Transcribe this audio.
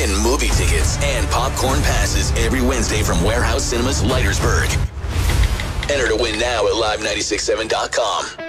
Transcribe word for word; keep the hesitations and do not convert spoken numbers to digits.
win movie tickets and popcorn passes every Wednesday from Warehouse Cinemas Leitersburg. Enter to win now at live nine six seven dot com.